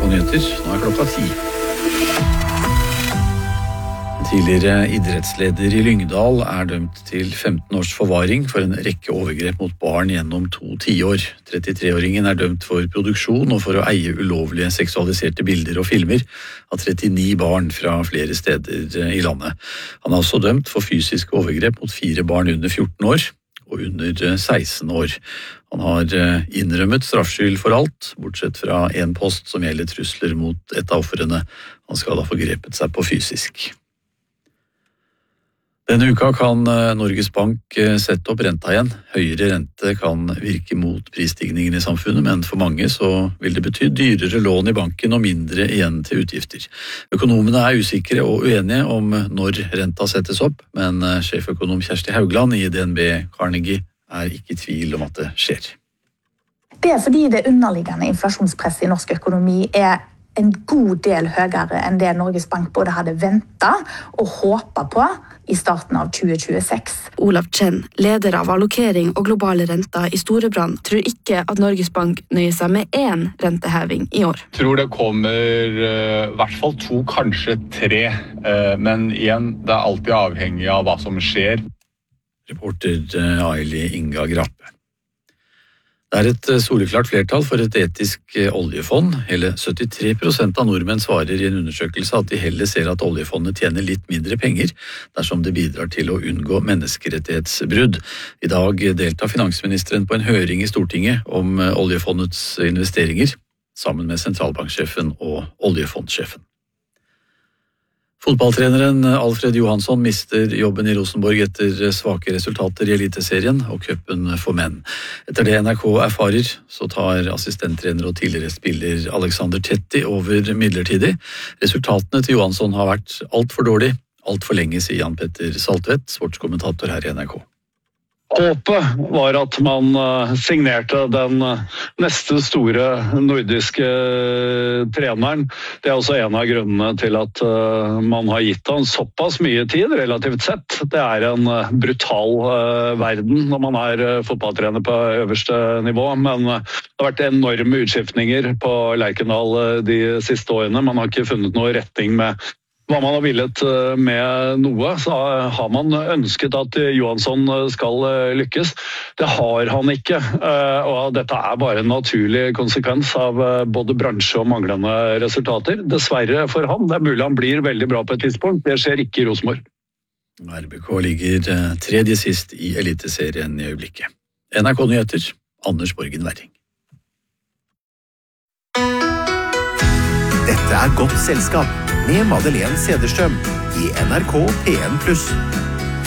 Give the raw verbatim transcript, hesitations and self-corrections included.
K Nyheter, nå er klokka ti. Tidligere idrettsleder i Lyngdal er dømt til femten års forvaring for en rekke overgrep mot barn gjennom to tiår. trettitre-åringen er dømt for produksjon og for å eie ulovlige seksualiserte bilder og filmer av trettini barn fra flere steder i landet. Han er også dømt for fysiske overgrep mot fire barn under fjorten år og under seksten år. Han har innrømmet straffskyld for alt, bortsett fra en post som gjelder trusler mot et av ofrene. Han skal ha forgrepet seg på fysisk. Denne uka kan Norges Bank sette opp renta igjen. Høyere rente kan virke mot prisstigningen i samfunnet, men for mange så vil det bety dyrere lån i banken og mindre igjen til utgifter. Økonomene er usikre og uenige om når renta settes opp, men sjeføkonom Kjersti Haugland i D N B Carnegie er ikke i tvil om at det skjer. Det er fordi det underliggende inflasjonspresset i norsk økonomi er en god del høyere enn det Norges Bank både hadde ventet og håpet på i starten av tjue tjueseks. Olav Chen, leder av allokering og globale renter i Storebrand, tror ikke at Norges Bank nøyer seg med én renteheving i år. Jeg tror det kommer i hvert fall to, kanskje tre, men igjen, det er alltid avhengig av hva som skjer. Reporter Aili Inga Grappe. Det er et soleklart flertall for et etisk oljefond. Hele syttitre prosent av nordmenn svarer i en undersøkelse at de heller ser at oljefondet tjener litt mindre penger dersom det bidrar til å unngå menneskerettighetsbrudd. I dag deltar finansministeren på en høring i Stortinget om oljefondets investeringer, sammen med sentralbanksjefen og oljefondsjefen. Fotballtreneren Alfred Johansson mister jobben i Rosenborg etter svake resultater i Eliteserien og cupen for menn. Etter det N R K erfarer, så tar assistenttrener og tidligere spiller Alexander Tetti over midlertidig. Resultatene til Johansson har vært alt for dårlig, alt for lenge, sier Jan Petter Saltvedt, sportskommentator her i N R K. Håpet var at man signerte den neste store nordiske treneren. Det er også en av grunnene til at man har gitt han såpass mye tid, relativt sett. Det er en brutal verden når man er fotballtrener på øverste nivå, men det har vært enorme utskiftninger på Lerkendal de siste årene. Man har ikke funnet noe retning med hva man har villet med noe, så har man ønsket at Johansson skal lykkes. Det har han ikke, og dette er bare en naturlig konsekvens av både bransje og manglende resultater. Dessverre for han, det er mulig han blir veldig bra på et tidspunkt. Det skjer ikke i Rosenborg. R B K ligger tredje sist i Eliteserien i øyeblikket. N R K Nyheter, Anders Borgen Werring. Dette er Godt selskap med Madeleine Cederstrøm i N R K P en pluss.